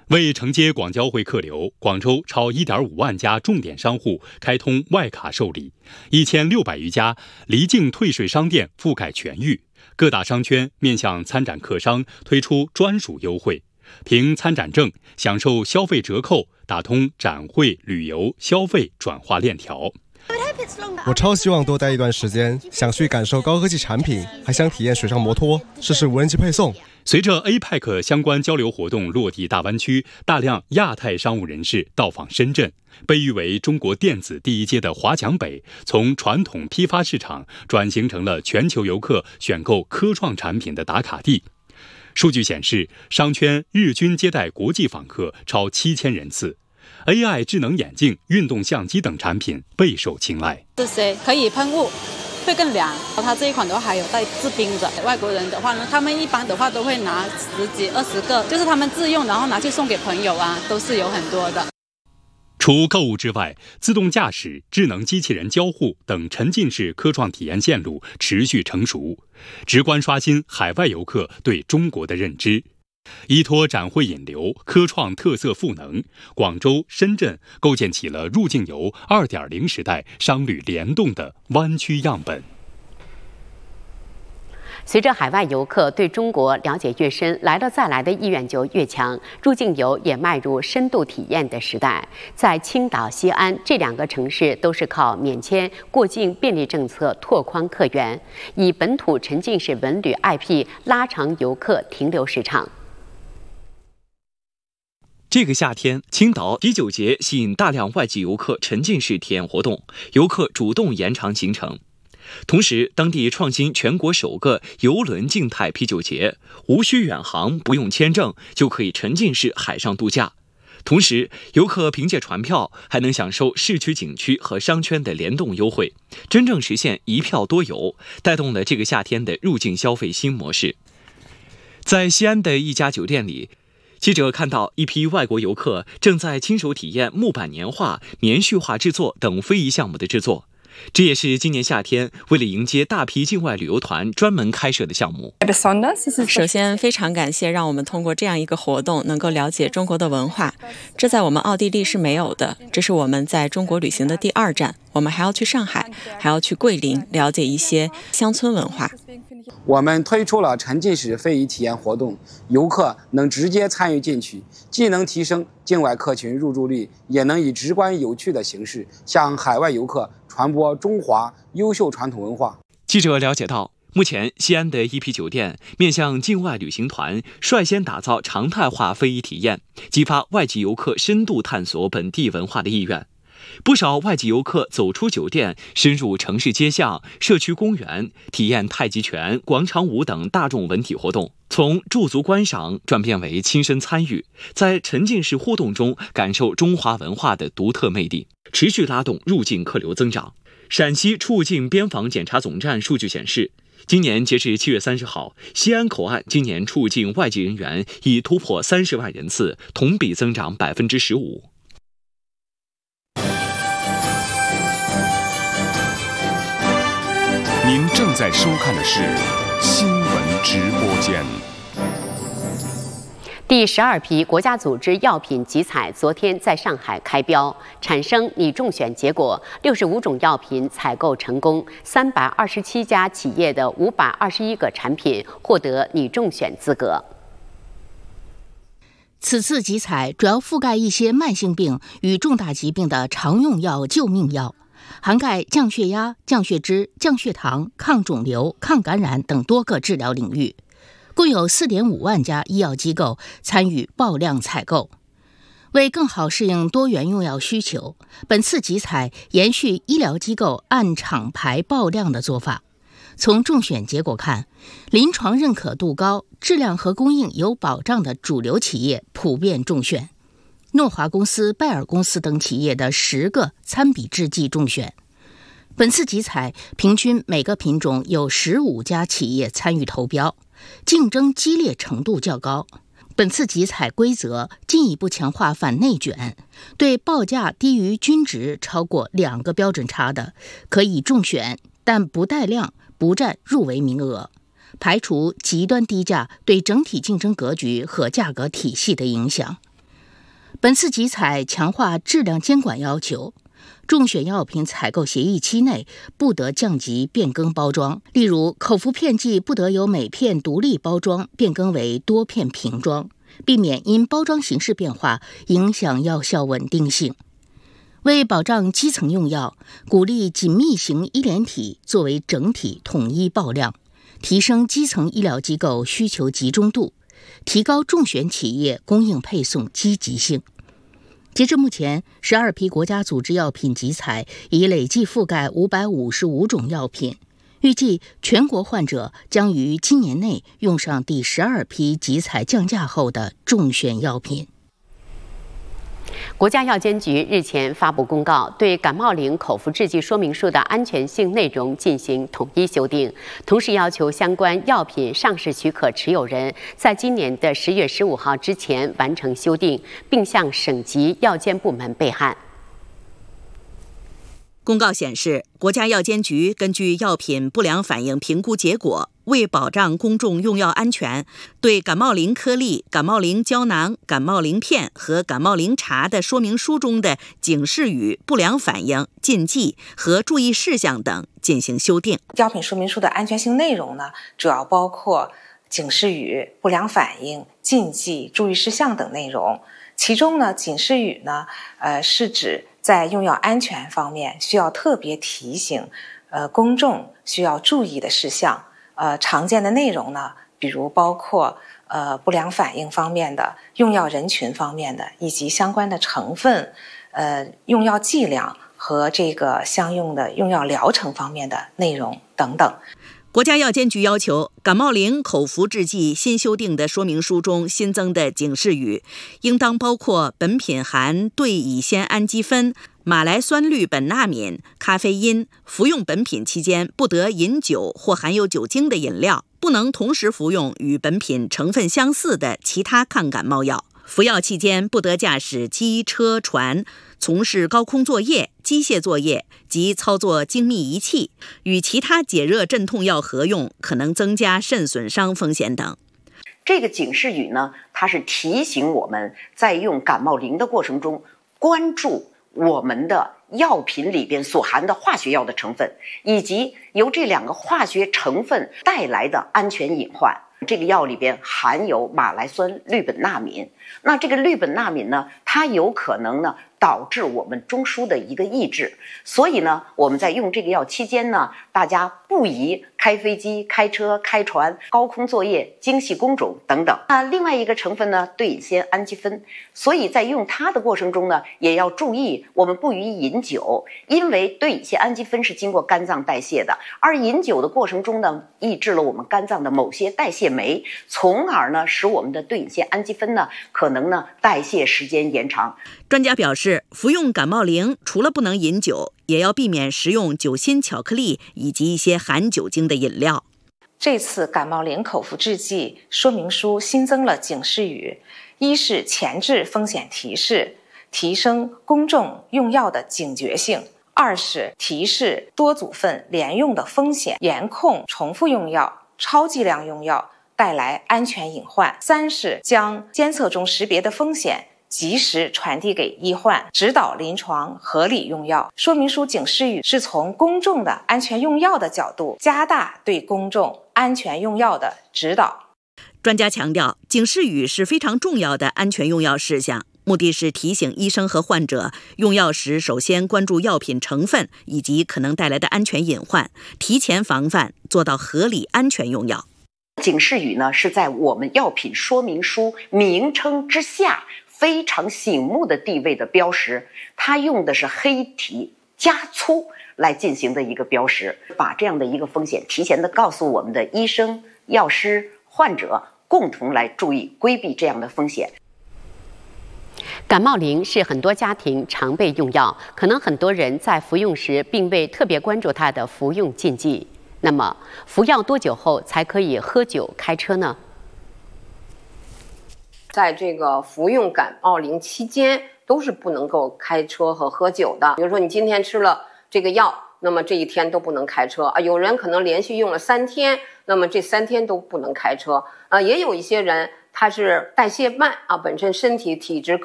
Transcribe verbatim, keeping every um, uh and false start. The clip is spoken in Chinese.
为承接广交会客流，广州超 一点五万家重点商户开通外卡受理，一千六百余家离境退税商店覆盖全域。各大商圈面向参展客商推出专属优惠，凭参展证享受消费折扣，打通展会、旅游、消费转化链条。 我超希望多待一段时间，想去感受高科技产品，还想体验水上摩托，试试无人机配送。 随着 A P E C 相关交流活动落地大湾区，大量亚太商务人士到访深圳，被誉为中国电子第一街的华强北，从传统批发市场转型成了全球游客选购科创产品的打卡地。数据显示，商圈日均接待国际访客超七千人次。A I 智能眼镜、运动相机等产品备受青睐。 这些可以喷雾，会更凉。它这一款的话还有带制冰的。外国人的话呢，他们一般的话都会拿十几、二十个，就是他们自用，然后拿去送给朋友啊，都是有很多的。 除购物之外，自动驾驶、智能机器人交互等沉浸式科创体验线路持续成熟，直观刷新海外游客对中国的认知。依托展会引流、科创特色赋能，广州、深圳构建起了入境游 二点零 时代商旅联动的湾区样本。 随着海外游客对中国了解越深，来了再来的意愿就越强，入境游也迈入深度体验的时代。在青岛、西安这两个城市都是靠免签过境便利政策拓宽客源，以本土沉浸式文旅 I P 拉长游客停留时长。 这个夏天，青岛啤酒节吸引大量外籍游客沉浸式体验活动，游客主动延长行程。同时，当地创新全国首个邮轮静态啤酒节，无需远航，不用签证就可以沉浸式海上度假。同时，游客凭借船票还能享受市区景区和商圈的联动优惠，真正实现一票多游，带动了这个夏天的入境消费新模式。在西安的一家酒店里，记者看到一批外国游客正在亲手体验木板年画、棉絮画制作等非遗项目的制作，这也是今年夏天为了迎接大批境外旅游团专门开设的项目。 首先，非常感谢让我们通过这样一个活动能够了解中国的文化，这在我们奥地利是没有的。这是我们在中国旅行的第二站，我们还要去上海，还要去桂林，了解一些乡村文化。 我们推出了沉浸式非遗体验活动，游客能直接参与进去，既能提升境外客群入住率，也能以直观有趣的形式向海外游客传播中华优秀传统文化。 记者了解到，目前西安的一批酒店面向境外旅行团，率先打造常态化非遗体验，激发外籍游客深度探索本地文化的意愿。不少外籍游客走出酒店，深入城市街巷、社区公园，体验太极拳、广场舞等大众文体活动，从驻足观赏转变为亲身参与，在沉浸式互动中感受中华文化的独特魅力，持续拉动入境客流增长。陕西出入境边防检查总站数据显示，今年截至七月三十号，西安口岸今年出入境外籍人员已突破三十万人次，同比增长百分之十五。 您正在收看的是新闻直播间。 第十二批国家组织药品集采昨天在上海开标，产生拟中选结果，六十五种药品采购成功，三百二十七家企业的五百二十一个产品获得拟中选资格。 此次集采主要覆盖一些慢性病与重大疾病的常用药、救命药，涵盖降血压、降血脂、降血糖、抗肿瘤、抗感染等多个治疗领域，共有 四点五万家医药机构参与爆量采购。为更好适应多元用药需求，本次集采延续医疗机构按厂牌爆量的做法。从中选结果看，临床认可度高、质量和供应有保障的主流企业普遍中选。诺华公司、拜耳公司等企业的十个参比制剂中选。本次集采平均每个品种有十五家企业参与投标，竞争激烈程度较高。本次集采规则进一步强化反内卷，对报价低于均值超过两个标准差的可以中选，但不带量，不占入围名额，排除极端低价对整体竞争格局和价格体系的影响。 本次集采强化质量监管要求，中选药品采购协议期内不得降级变更包装，例如口服片剂不得由每片独立包装变更为多片瓶装，避免因包装形式变化影响药效稳定性。为保障基层用药，鼓励紧密型医联体作为整体统一报量，提升基层医疗机构需求集中度，提高中选企业供应配送积极性。截至目前，十二批国家组织药品集采已累计覆盖五百五十五种药品，预计全国患者将于今年内用上第十二批集采降价后的中选药品。 国家药监局日前发布公告，对感冒灵口服制剂说明书的安全性内容进行统一修订，同时要求相关药品上市许可持有人在今年的十月十五号之前完成修订，并向省级药监部门备案。 公告显示，国家药监局根据药品不良反应评估结果，为保障公众用药安全，对感冒灵颗粒、感冒灵胶囊、感冒灵片和感冒灵茶的说明书中的警示语、不良反应、禁忌和注意事项等进行修订。 药品说明书的安全性内容呢，主要包括警示语、不良反应、禁忌、注意事项等内容。其中呢，警示语呢，呃，是指在用药安全方面需要特别提醒，呃，公众需要注意的事项。呃，常见的内容呢，比如包括呃不良反应方面的、用药人群方面的，以及相关的成分、呃用药剂量和这个相应的用药疗程方面的内容等等。 国家药监局要求，感冒灵口服制剂新修订的说明书中新增的警示语，应当包括本品含对乙酰氨基酚、马来酸氯苯那敏、咖啡因，服用本品期间不得饮酒或含有酒精的饮料，不能同时服用与本品成分相似的其他抗感冒药。服药期间不得驾驶机车船，从事高空作业、机械作业及操作精密仪器，与其他解热镇痛药合用可能增加肾损伤风险等。 这个警示语呢，它是提醒我们在用感冒灵的过程中，关注我们的药品里边所含的化学药的成分，以及由这两个化学成分带来的安全隐患。这个药里边含有马来酸氯苯那敏，那这个氯苯那敏呢，它有可能呢导致我们中枢的一个抑制，所以呢，我们在用这个药期间呢，大家不宜开飞机、开车、开船、高空作业、精细工种等等。那另外一个成分呢，对乙酰氨基酚，所以在用它的过程中呢，也要注意我们不宜饮酒，因为对乙酰氨基酚是经过肝脏代谢的，而饮酒的过程中呢，抑制了我们肝脏的某些代谢酶，从而呢，使我们的对乙酰氨基酚呢，可能呢代谢时间延长。 专家表示，服用感冒灵除了不能饮酒，也要避免食用酒心巧克力以及一些含酒精的饮料。 这次感冒灵口服制剂说明书新增了警示语，一是前置风险提示，提升公众用药的警觉性；二是提示多组分连用的风险，严控重复用药、超剂量用药带来安全隐患；三是将监测中识别的风险及时传递给医患，指导临床合理用药。说明书警示语是从公众的安全用药的角度，加大对公众安全用药的指导。 专家强调，警示语是非常重要的安全用药事项，目的是提醒医生和患者用药时首先关注药品成分以及可能带来的安全隐患，提前防范，做到合理安全用药。 警示语呢，是在我们药品说明书名称之下非常醒目的地位的标识，它用的是黑体加粗来进行的一个标识，把这样的一个风险提前的告诉我们的医生、药师、患者，共同来注意规避这样的风险。 感冒灵是很多家庭常备用药，可能很多人在服用时并未特别关注它的服用禁忌。那么，服药多久后才可以喝酒开车呢？ 在这个服用感冒灵期间，都是不能够开车和喝酒的。比如说，你今天吃了这个药，那么这一天都不能开车啊。有人可能连续用了三天，那么这三天都不能开车啊。也有一些人他是代谢慢啊，本身身体体质